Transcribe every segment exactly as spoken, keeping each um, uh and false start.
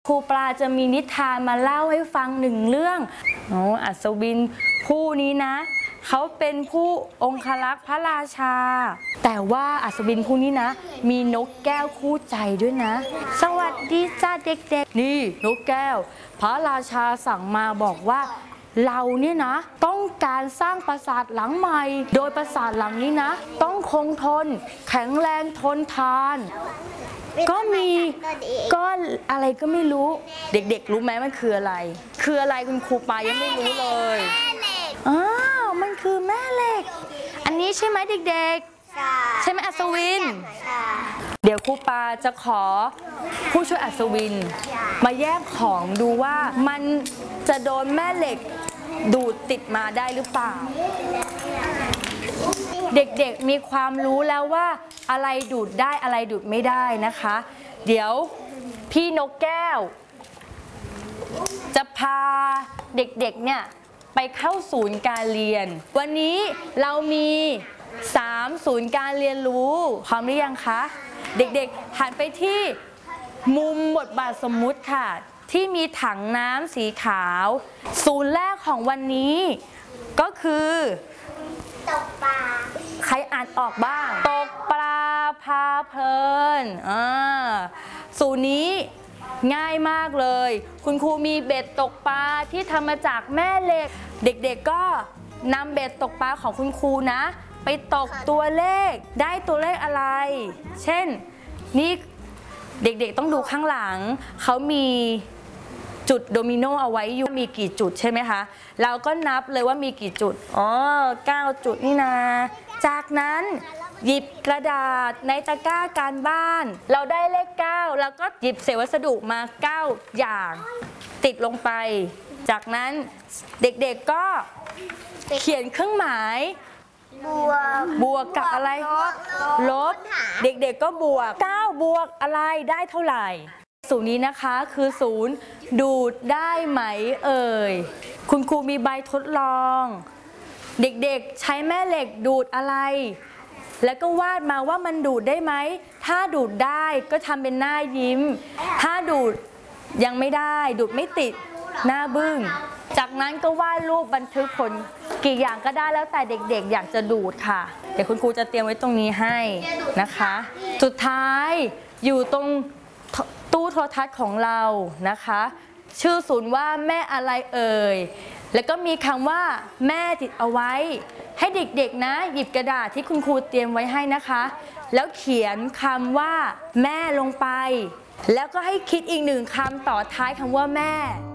ครูปลาจะมีนิทานมาเล่าให้ฟังหนึ่งเรื่องอ๋ออัศวินผู้นี้นะเขาเป็นผู้องครักษ์พระราชาแต่ว่าอัศวินผู้นี้นะมีนกแก้วคู่ใจด้วยนะสวัสดีจ้าเด็กๆนี่นกแก้วพระราชาสั่งมาบอกว่าเราเนี่ยนะต้องการสร้างปราสาทหลังใหม่โดยปราสาทหลังนี้นะต้องคงทนแข็งแรงทนทานก็มีก้อนอะไรก็ไม่รู้เด็กๆรู้ไหมมันคืออะไรคืออะไรคุณครูปายังไม่รู้เลยอ้าวมันคือแม่เหล็กอันนี้ใช่ไหมเด็กๆใช่ไหมอัศวินเดี๋ยวครูปาจะขอผู้ช่วยอัศวินมาแยกของดูว่ามันจะโดนแม่เหล็กดูดติดมาได้หรือเปล่าเด็กๆมีความรู้แล้วว่าอะไรดูดได้อะไรดูดไม่ได้นะคะเดี๋ยวพี่นกแก้วจะพาเด็กๆเนี่ยไปเข้าศูนย์การเรียนวันนี้เรามีสามศูนย์การเรียนรู้พร้อมหรือยังคะเด็กๆหันไปที่มุมบทบาทสมมุติค่ะที่มีถังน้ำสีขาวศูนย์แรกของวันนี้ก็คือตกปลาใครอ่านออกบ้างตกปลาพาเพลินอ่าศูนย์นี้ง่ายมากเลยคุณครูมีเบ็ดตกปลาที่ทำมาจากแม่เหล็กเด็กๆก็นำเบ็ดตกปลาของคุณครูนะไปตกตัวเลขได้ตัวเลขอะไรเช่นนี่เด็กๆต้องดูข้างหลังเขามีจุดโดมิโนเอาไว้อยู่มีกี่จุดใช่ไหมคะเราก็นับเลยว่ามีกี่จุดอ๋อเก้าจุดนี่นะจากนั้นหยิบกระดาษในตะกร้าการบ้านเราได้เลขเก้าแล้วก็หยิบเศษวัสดุมาเก้าอย่างติดลงไปจากนั้นเด็กๆก็เขียนเครื่องหมายบวกบวกกับอะไรลบเด็กๆก็บวกเก้าบวกอะไรได้เท่าไหร่ศูนย์นี้นะคะคือศูนย์ดูดได้ไหมเอ่ยคุณครูมีใบทดลองเด็กๆใช้แม่เหล็กดูดอะไรแล้วก็วาดมาว่ามันดูดได้ไหมถ้าดูดได้ก็ทำเป็นหน้ายิ้มถ้าดูดยังไม่ได้ดูดไม่ติดหน้าบึ้งจากนั้นก็วาดรูปบันทึกผลกี่อย่างก็ได้แล้วแต่เด็กๆอยากจะดูดค่ะเดี๋ยวคุณครูจะเตรียมไว้ตรงนี้ให้นะคะสุดท้ายอยู่ตรงตู้โทรทัศน์ของเรานะคะชื่อศูนย์ว่าแม่อะไรเอ่ยแล้วก็มีคำว่าแม่ติดเอาไว้ให้เด็กๆนะหยิบกระดาษที่คุณครูเตรียมไว้ให้นะคะแล้วเขียนคำว่าแม่ลงไปแล้วก็ให้คิดอีกหนึ่งคำต่อท้ายคำว่าแม่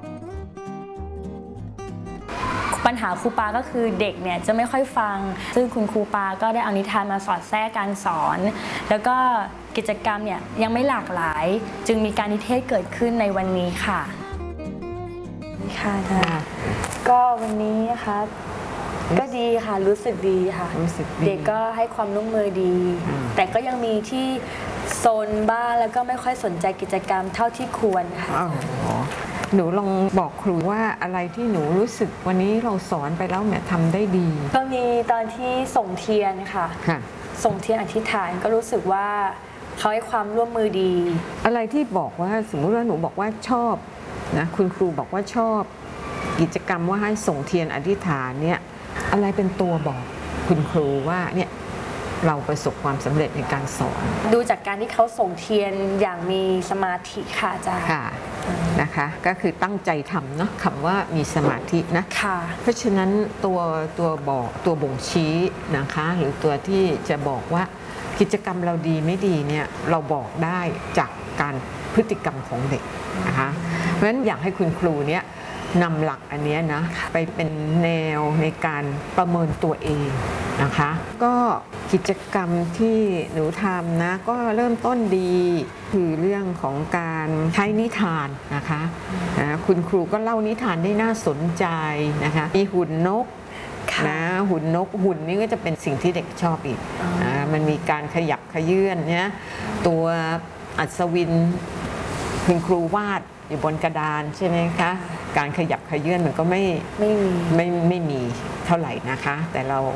ปัญหาครูปาก็คือเด็กเนี่ยจะไม่ค่อยฟังซึ่งคุณครูปาก็ได้เอานิทานมาสอดแทรกการสอนแล้วก็กิจกรรมเนี่ยยังไม่หลากหลายจึงมีการนิเทศเกิดขึ้นในวันนี้ค่ะค่ะก็วันนี้นะคะก็ดีค่ะรู้สึกดีค่ะเด็กก็ให้ความร่วมมือดีแต่ก็ยังมีที่โซนบ้านแล้วก็ไม่ค่อยสนใจกิจกรรมเท่าที่ควรค่ะหนูลองบอกครูว่าอะไรที่หนูรู้สึกวันนี้เราสอนไปแล้วเนี่ยทำได้ดีก็มีตอนที่ส่งเทียนค่ะส่งเทียนอธิษฐานก็รู้สึกว่าเขาให้ความร่วมมือดีอะไรที่บอกว่าสมมติว่าหนูบอกว่าชอบนะคุณครูบอกว่าชอบกิจกรรมว่าให้ส่งเทียนอธิษฐานเนี่ยอะไรเป็นตัวบอกคุณครูว่าเนี่ยเราประสบความสำเร็จในการสอนดูจากการที่เขาส่งเทียนอย่างมีสมาธิค่ะอาจารย์ค่ะนะคะก็คือตั้งใจทำเนาะคำว่ามีสมาธินะค่ะเพราะฉะนั้นตัวตัวบอกตัวบ่งชี้นะคะหรือตัวที่จะบอกว่ากิจกรรมเราดีไม่ดีเนี่ยเราบอกได้จากการพฤติกรรมของเด็กนะคะเพราะฉะนั้นอยากให้คุณครูเนี่ยนำหลักอันนี้นะไปเป็นแนวในการประเมินตัวเองนะคะก็กิจกรรมที่หนูทำนะก็เริ่มต้นดีคือเรื่องของการใช้นิทานนะคะนะคุณครูก็เล่านิทานได้น่าสนใจนะคะมีหุ่นนกนะหุ่นนกหุ่นนี่ก็จะเป็นสิ่งที่เด็กชอบอีกนะมันมีการขยับขยื่นเนี่ยตัวอัศวินคุณครูวาดอยู่บนกระดานใช่ไหมคะการขยับขยื่นมันก็ไม่ไม่มีไม่ไม่มีเท่าไหร่นะคะแต่เรา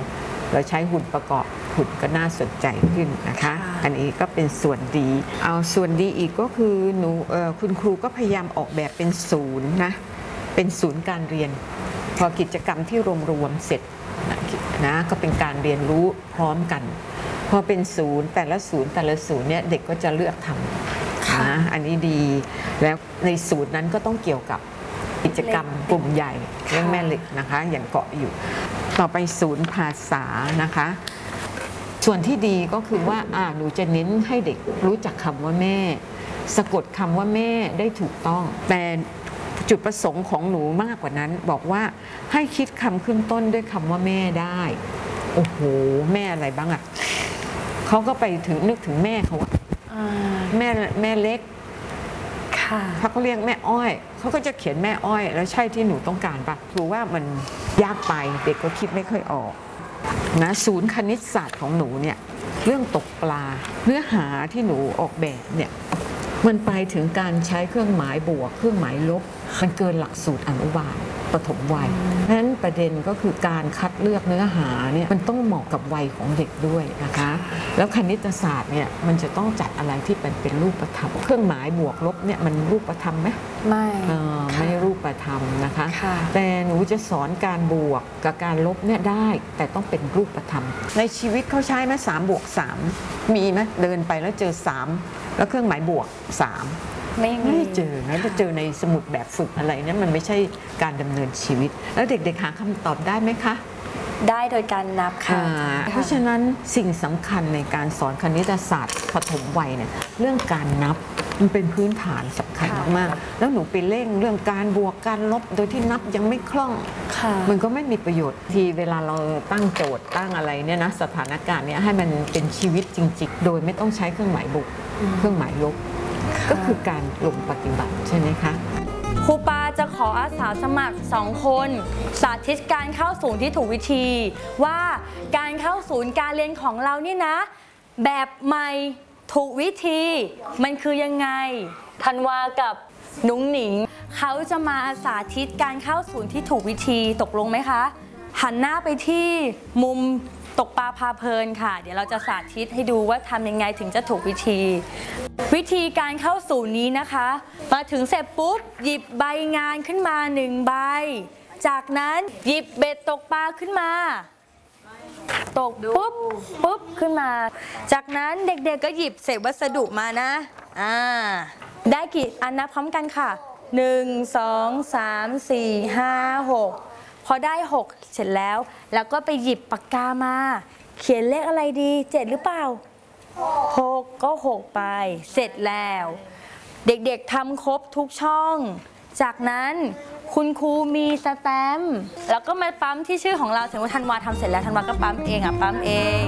เราใช้หุ่นประกอบหุ่นก็น่าสนใจขึ้นนะคะ อันนี้ก็เป็นส่วนดีเอาส่วนดีอีกก็คือหนูคุณครูก็พยายามออกแบบเป็นศูนย์นะเป็นศูนย์การเรียนพอกิจกรรมที่รวมๆเสร็จนะก็เป็นการเรียนรู้พร้อมกันพอเป็นศูนย์แต่ละศูนย์แต่ละศูนย์เนี่ยเด็กก็จะเลือกทำนะอันนี้ดีแล้วในศูนย์นั้นก็ต้องเกี่ยวกับกิจกรรมกลุ่มใหญ่เรื่องแม่เหล็กนะคะอย่างเกาะอยู่ต่อไปศูนย์ภาษานะคะส่วนที่ดีก็คือว่าอ่าหนูจะเน้นให้เด็กรู้จักคำว่าแม่สะกดคำว่าแม่ได้ถูกต้องแต่จุดประสงค์ของหนูมากกว่านั้นบอกว่าให้คิดคำขึ้นต้นด้วยคำว่าแม่ได้โอ้โหแม่อะไรบ้างอะเขาก็ไปถึงนึกถึงแม่เขาอะแม่แม่เล็กถ้าเขาเรียกแม่อ้อยเขาก็จะเขียนแม่อ้อยแล้วใช่ที่หนูต้องการปะครูว่ามันยากไปเด็กก็คิดไม่ค่อยออกนะศูนย์คณิตศาสตร์ของหนูเนี่ยเรื่องตกปลาเนื้อหาที่หนูออกแบบเนี่ยมันไปถึงการใช้เครื่องหมายบวกเครื่องหมายลบมันเกินหลักสูตรอนุบาลปฐมวัยเพราะฉะนั้นประเด็นก็คือการคัดเลือกเนื้อหาเนี่ยมันต้องเหมาะกับวัยของเด็กด้วยนะคะแล้วคณิตศาสตร์เนี่ยมันจะต้องจัดอะไรที่เป็นเป็นรูปธรรมเครื่องหมายบวกลบเนี่ยมันรูปธรรมไหมไม่ไม่รูปธรรมนะคะแต่หนูจะสอนการบวกกับการลบเนี่ยได้แต่ต้องเป็นรูปธรรมในชีวิตเขาใช้ไหมสามบวกสามมีไหมเดินไปแล้วเจอสามแล้วเครื่องหมายบวกสามไม่ไม่เจอนะจะเจอในสมุดแบบฝึกอะไรเนี่ยมันไม่ใช่การดำเนินชีวิตแล้วเด็กๆหาคำตอบได้ไหมคะได้โดยการนับค่ะเพราะฉะนั้นสิ่งสำคัญในการสอนคณิตศาสตร์ปฐมวัยเนี่ยเรื่องการนับมันเป็นพื้นฐานสำคัญมากๆแล้วหนูไปเร่งเรื่องการบวกการลบโดยที่นับยังไม่คล่องมันก็ไม่มีประโยชน์ทีเวลาเราตั้งโจทย์ตั้งอะไรเนี่ยนะสถานการณ์เนี่ยให้มันเป็นชีวิตจริงๆโดยไม่ต้องใช้เครื่องหมายบวกเครื่องหมายลบก็คือการลงปฏิบัติใช่ไหมคะครูปาจะขออาสาสมัครสองคนสาธิตการเข้าศูนย์ที่ถูกวิธีว่าการเข้าศูนย์การเรียนของเรานี่นะแบบใหม่ถูกวิธีมันคือยังไงธันวากับนุ้งหนิงเขาจะมาสาธิตการเข้าศูนย์ที่ถูกวิธีตกลงไหมคะหันหน้าไปที่มุมตกปลาพาเพลินค่ะเดี๋ยวเราจะสาธิตให้ดูว่าทำยังไงถึงจะถูกวิธีวิธีการเข้าศูนย์นี้นะคะมาถึงเสร็จปุ๊บหยิบใบงานขึ้นมาหนึ่งใบจากนั้นหยิบเบ็ดตกปลาขึ้นมาตกปุ๊บปุ๊บขึ้นมาจากนั้นเด็กๆก็หยิบเศษวัสดุมานะอ่าได้กี่อันนับพร้อมกันค่ะหนึ่ง สอง สาม สี่ ห้า หกพอได้หกเสร็จแล้วแล้วก็ไปหยิบปากกามาเขียนเลขอะไรดีเจ็ดหรือเปล่าหกก็หกไปเสร็จแล้วเด็กๆทำครบทุกช่องจากนั้นคุณครูมีสแตมป์แล้วก็มาปั๊มที่ชื่อของเราถึงว่าธันวาทำเสร็จแล้วธันวาก็ปั๊มเองอ่ะปั๊มเอง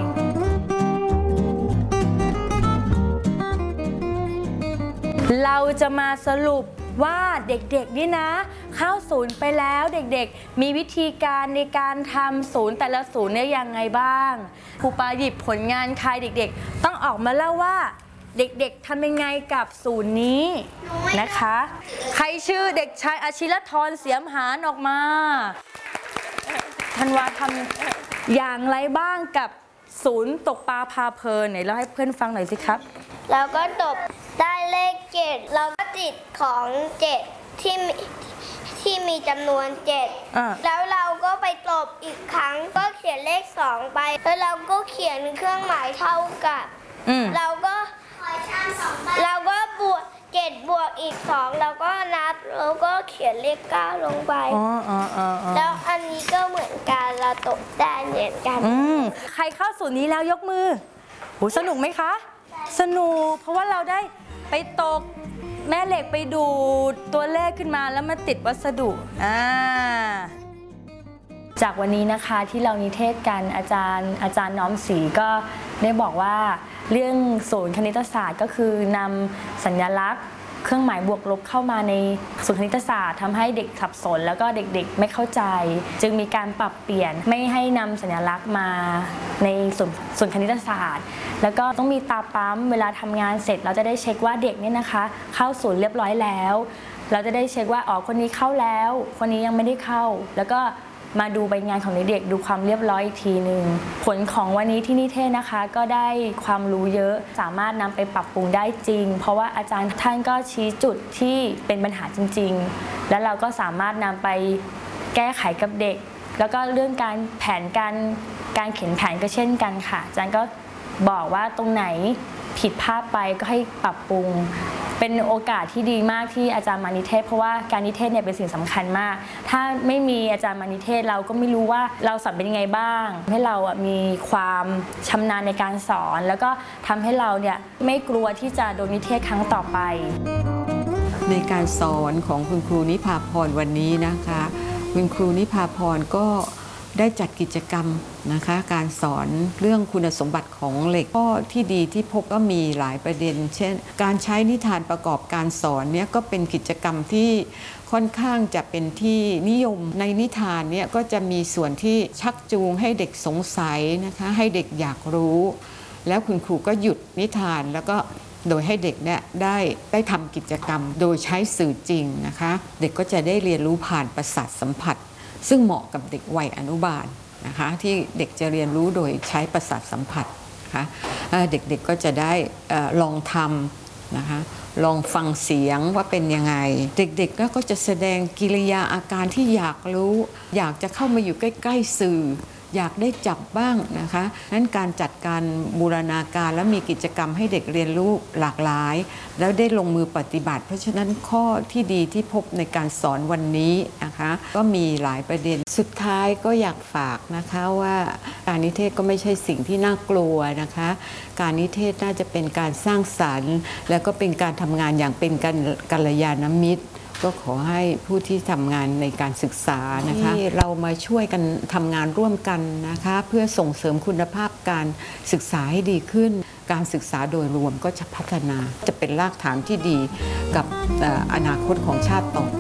เราจะมาสรุปว่าเด็กๆนี่นะเข้าศูนย์ไปแล้วเด็กๆมีวิธีการในการทำศูนย์แต่ละศูนย์เนี่ยยังไงบ้างครูปาหยิบผลงานใครเด็กๆต้องออกมาเล่าว่าเด็กๆทำยังไงกับศูนย์นี้นะคะใครชื่อเด็กชายอาชิรธรเสียมหานออกมาธันวาทำอย่างไรบ้างกับศูนย์ตกปลาพาเพลินไหนเล่าให้เพื่อนฟังหน่อยสิครับเราก็ตบได้เลขเจ็ดเราก็ติดของเจ็ดที่มีที่มีจำนวนเจ็ดแล้วเราก็ไปตบอีกครั้งก็เขียนเลขสองไปแล้วเราก็เขียนเครื่องหมายเท่ากับเราก็เราก็บวกเจ็ดบวกอีกสองเราก็นับแล้วก็เขียนเลขเก้าลงไปแล้วอันนี้ก็เหมือนกันเราตบได้เหมือนกันใครเข้าศูนย์นี้แล้วยกมือโหสนุกไหมคะสนุกเพราะว่าเราได้ไปตกแม่เหล็กไปดูตัวเลขขึ้นมาแล้วมาติดวัสดุอ่าจากวันนี้นะคะที่เรานิเทศกันอาจารย์อาจารย์น้อมศรีก็ได้บอกว่าเรื่องศูนย์คณิตศาสตร์ก็คือนำสัญลักษณ์เครื่องหมายบวกลบเข้ามาในศูนย์คณิตศาสตร์ทำให้เด็กสับสนแล้วก็เด็กๆไม่เข้าใจจึงมีการปรับเปลี่ยนไม่ให้นำสัญลักษณ์มาในส่วนส่วนคณิตศาสตร์แล้วก็ต้องมีตาปั๊มเวลาทำงานเสร็จเราจะได้เช็คว่าเด็กเนี่ยนะคะเข้าศูนย์เรียบร้อยแล้วเราจะได้เช็คว่าอ๋อคนนี้เข้าแล้วคนนี้ยังไม่ได้เข้าแล้วก็มาดูใบงานของเด็กๆดูความเรียบร้อยอีกทีหนึ่งผลของวันนี้ที่นิเทศนะคะก็ได้ความรู้เยอะสามารถนำไปปรับปรุงได้จริงเพราะว่าอาจารย์ท่านก็ชี้จุดที่เป็นปัญหาจริงๆและเราก็สามารถนำไปแก้ไขกับเด็กแล้วก็เรื่องการแผนการการเขียนแผนก็เช่นกันค่ะอาจารย์ก็บอกว่าตรงไหนผิดพลาดไปก็ให้ปรับปรุงเป็นโอกาสที่ดีมากที่อาจารย์มานิเทศเพราะว่าการนิเทศเนี่ยเป็นสิ่งสำคัญมากถ้าไม่มีอาจารย์มานิเทศเราก็ไม่รู้ว่าเราสอนเป็นยังไงบ้างให้เราอ่ะมีความชำนาญในการสอนแล้วก็ทำให้เราเนี่ยไม่กลัวที่จะโดนนิเทศครั้งต่อไปในการสอนของคุณครูนิพาพรวันนี้นะคะคุณครูนิพาพรก็ได้จัดกิจกรรมนะคะการสอนเรื่องคุณสมบัติของเหล็กก็ที่ดีที่พบก็มีหลายประเด็นเช่นการใช้นิทานประกอบการสอนเนี่ยก็เป็นกิจกรรมที่ค่อนข้างจะเป็นที่นิยมในนิทานเนี่ยก็จะมีส่วนที่ชักจูงให้เด็กสงสัยนะคะให้เด็กอยากรู้แล้วคุณครูก็หยุดนิทานแล้วก็โดยให้เด็กเนี่ยได้ได้ทำกิจกรรมโดยใช้สื่อจริงนะคะเด็กก็จะได้เรียนรู้ผ่านประสาทสัมผัสซึ่งเหมาะกับเด็กวัยอนุบาลนะคะที่เด็กจะเรียนรู้โดยใช้ประสาทสัมผัสนะคะเด็กๆ ก็จะได้ลองทำนะคะลองฟังเสียงว่าเป็นยังไงเด็กๆก็จะแสดงกิริยาอาการที่อยากรู้อยากจะเข้ามาอยู่ใกล้ๆสื่ออยากได้จับบ้างนะคะนั้นการจัดการบูรณาการและมีกิจกรรมให้เด็กเรียนรู้หลากหลายแล้วได้ลงมือปฏิบัติเพราะฉะนั้นข้อที่ดีที่พบในการสอนวันนี้นะคะก็มีหลายประเด็นสุดท้ายก็อยากฝากนะคะว่าการนิเทศก็ไม่ใช่สิ่งที่น่ากลัวนะคะการนิเทศน่าจะเป็นการสร้างสรรค์แล้วก็เป็นการทำงานอย่างเป็นกัลยาณมิตรก็ขอให้ผู้ที่ทำงานในการศึกษานะคะที่เรามาช่วยกันทำงานร่วมกันนะคะเพื่อส่งเสริมคุณภาพการศึกษาให้ดีขึ้นการศึกษาโดยรวมก็จะพัฒนาจะเป็นรากฐานที่ดีกับอนาคตของชาติต่อ